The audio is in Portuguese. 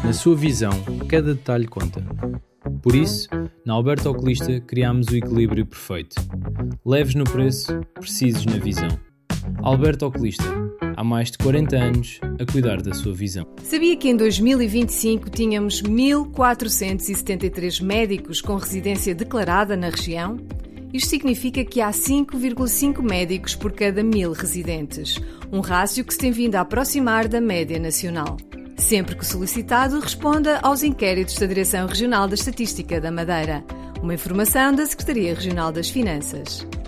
Na sua visão, cada detalhe conta. Por isso, na Alberto Oculista criámos o equilíbrio perfeito. Leves no preço, precisos na visão. Alberto Oculista, há mais de 40 anos a cuidar da sua visão. Sabia que em 2025 tínhamos 1.473 médicos com residência declarada na região? Isto significa que há 5,5 médicos por cada 1.000 residentes, um rácio que se tem vindo a aproximar da média nacional. Sempre que solicitado, responda aos inquéritos da Direção Regional da Estatística da Madeira. Uma informação da Secretaria Regional das Finanças.